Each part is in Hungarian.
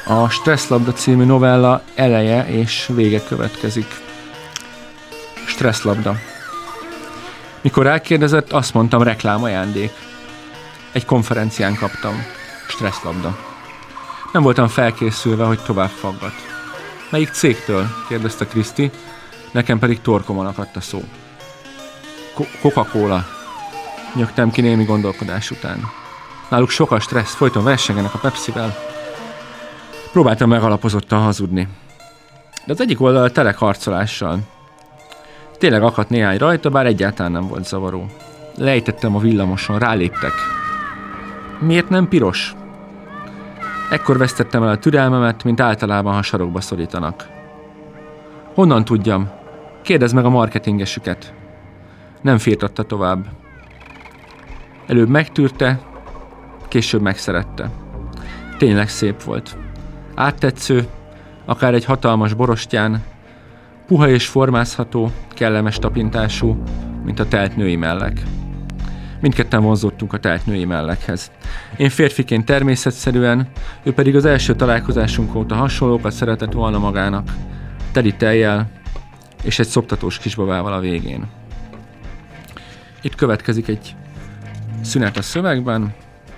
A Stresszlabda című novella eleje és vége következik. Stresszlabda. Mikor elkérdezett, azt mondtam, reklámajándék. Egy konferencián kaptam. Stresszlabda. Nem voltam felkészülve, hogy tovább faggat. Melyik cégtől? Kérdezte Kriszti, nekem pedig torkomon akadt a szó. Coca-Cola. Nyögtem ki némi gondolkodás után. Náluk sok a stressz, folyton versengenek a Pepsivel. Próbáltam megalapozottan hazudni. De az egyik oldal tele harcolással. Tényleg akadt néhány rajta, bár egyáltalán nem volt zavaró. Lejtettem a villamoson, ráléptek. Miért nem piros? Ekkor vesztettem el a türelmemet, mint általában, ha sarokba szorítanak. Honnan tudjam? Kérdezd meg a marketingesüket. Nem firtatta tovább. Előbb megtűrte, később megszerette. Tényleg szép volt. Áttetsző, akár egy hatalmas borostyán, puha és formázható, kellemes tapintású, mint a telt női mellek. Mindketten vonzódtunk a telt női mellekhez. Én férfiként természetszerűen, ő pedig az első találkozásunk óta hasonlókat szeretett volna magának, teli tejjel és egy szoptatós kisbabával a végén. Itt következik egy szünet a szövegben.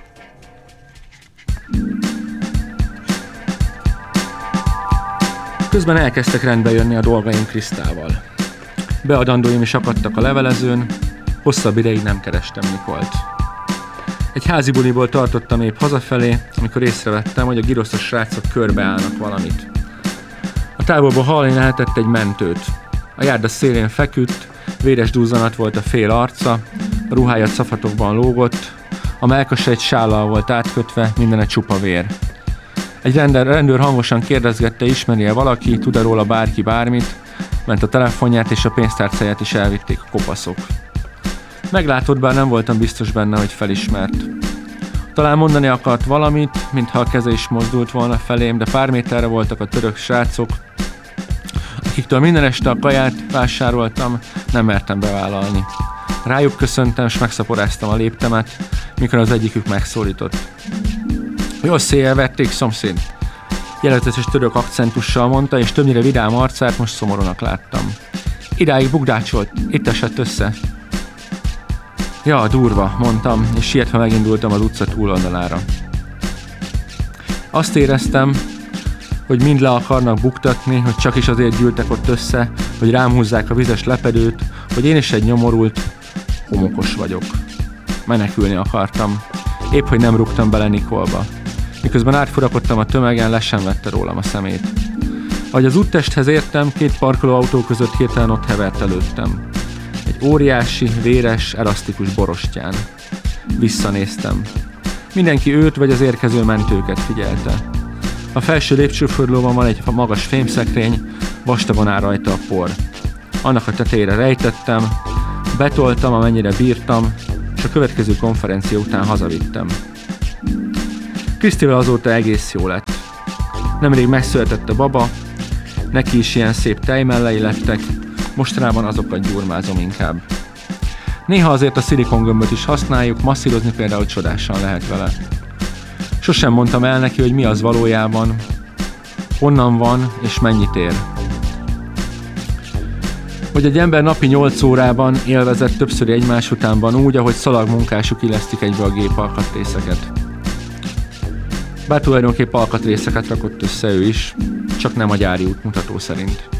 Közben elkezdtek rendbe jönni a dolgaim Krisztával. Beadandóim is akadtak a levelezőn, hosszabb ideig nem kerestem Nikolt. Egy házi buliból tartottam épp hazafelé, amikor észrevettem, hogy a giroszos srácok körbeállnak valamit. A távolból hallani lehetett egy mentőt. A járda szélén feküdt, véres duzzanat volt a fél arca, a ruhája cafatokban lógott, a mellkasa egy sállal volt átkötve, mindene csupa vér. Egy rendőr hangosan kérdezgette, ismeri-e valaki, tud-e róla bárki bármit, ment a telefonját és a pénztárcáját is elvitték a kopaszok. Meglátott, bár nem voltam biztos benne, hogy felismert. Talán mondani akart valamit, mintha a keze is mozdult volna felém, de pár méterre voltak a török srácok, akiktől minden este a kaját vásároltam, nem mertem bevállalni. Rájuk köszöntem, és megszaporáztam a léptemet, mikor az egyikük megszólított. Jó széjjel vették, szomszéd! Jelenetes török akcentussal mondta, és többnyire vidám arcát most szomorúnak láttam. Idáig bukdácsolt, itt esett össze. Ja, durva, mondtam, és sietve megindultam az utca túloldalára. Azt éreztem, hogy mind le akarnak buktatni, hogy csak is azért gyűltek ott össze, hogy rám húzzák a vizes lepedőt, hogy én is egy nyomorult, homokos vagyok. Menekülni akartam. Épp, hogy nem rúgtam bele Nikolba. Miközben átfurakodtam a tömegen, le sem vette rólam a szemét. Ahogy az úttesthez értem, két parkolóautó között hirtelen ott hevert előttem. Egy óriási, véres, elasztikus borostyán. Visszanéztem. Mindenki őt vagy az érkező mentőket figyelte. A felső lépcsőfordulóban van egy magas fémszekrény, vastagon áll rajta a por. Annak a tetejére rejtettem, betoltam, amennyire bírtam, és a következő konferencia után hazavittem. Krisztivel azóta egész jó lett. Nemrég megszületett a baba, neki is ilyen szép tejmellei lettek, mostanában azokat gyurmázom inkább. Néha azért a szilikongömböt is használjuk, masszírozni például csodásan lehet vele. Sosem mondtam el neki, hogy mi az valójában, honnan van és mennyit ér. Hogy egy ember napi 8 órában élvezett többször egymás utánban úgy, ahogy szalagmunkásuk illesztik egybe a gép alkatrészeket. Bár tulajdonképp alkatrészeket rakott össze ő is, csak nem a gyári útmutató szerint.